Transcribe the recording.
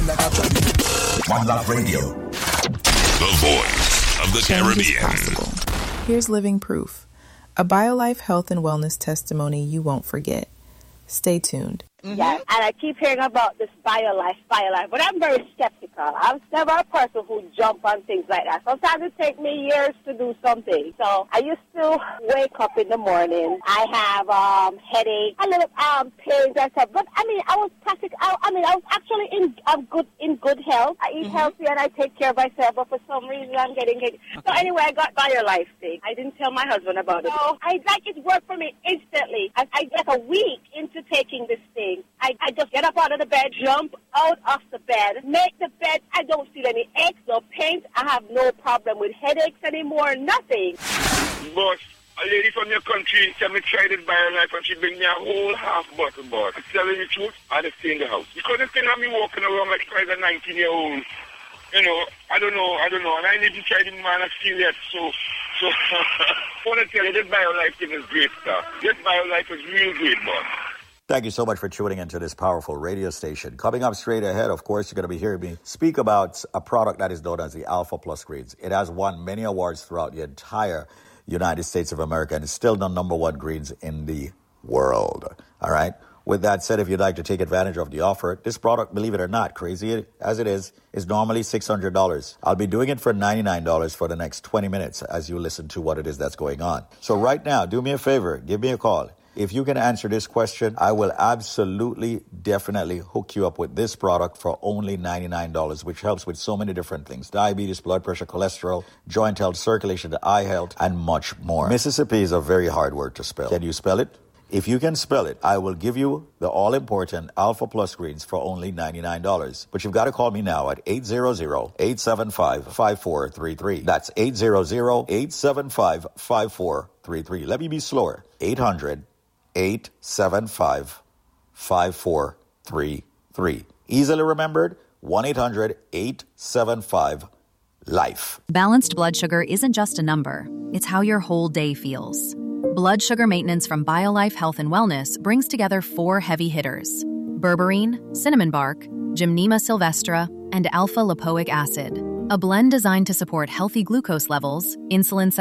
One Love Radio. The voice of the Change is Caribbean. possible. Here's living proof. A BioLife health and wellness testimony you won't forget. Stay tuned. Yes, and I keep hearing about this BioLife, but I'm very skeptical. I'm never a person who jump on things like that. Sometimes it takes me years to do something. So I used to wake up in the morning. I have headache, a little pains and stuff. But I mean, I was actually in good health. I eat healthy and I take care of myself. But for some reason, I'm getting it. Okay. So anyway, I got BioLife thing. I didn't tell my husband about it. So it worked for me instantly. I like a week into taking this thing. I just get up out of the bed, jump out of the bed, make the bed. I don't feel any aches, no pains. I have no problem with headaches anymore, nothing. Boss, a lady from your country said me tried it BioLife and she bring me a whole half bottle, boss. I'm telling you the truth, I'd have stayed in the house. You couldn't still have me walking around like I was a 19-year-old. You know, I don't know. And I need to try the man I feel yet, so I want to tell you, this BioLife thing is great stuff. This BioLife is real great, boss. Thank you so much for tuning into this powerful radio station. Coming up straight ahead, of course, you're going to be hearing me speak about a product that is known as the Alpha Plus Greens. It has won many awards throughout the entire United States of America and is still the number one greens in the world. All right? With that said, if you'd like to take advantage of the offer, this product, believe it or not, crazy as it is normally $600. I'll be doing it for $99 for the next 20 minutes as you listen to what it is that's going on. So right now, do me a favor, give me a call. If you can answer this question, I will absolutely, definitely hook you up with this product for only $99, which helps with so many different things. Diabetes, blood pressure, cholesterol, joint health, circulation, eye health, and much more. Mississippi is a very hard word to spell. Can you spell it? If you can spell it, I will give you the all-important Alpha Plus Greens for only $99. But you've got to call me now at 800-875-5433. That's 800-875-5433. Let me be slower. 800-875-5433. Easily remembered, 1-800-875-LIFE. Balanced blood sugar isn't just a number. It's how your whole day feels. Blood sugar maintenance from BioLife Health and Wellness brings together 4 heavy hitters: berberine, cinnamon bark, Gymnema sylvestre, and alpha-lipoic acid. A blend designed to support healthy glucose levels, insulin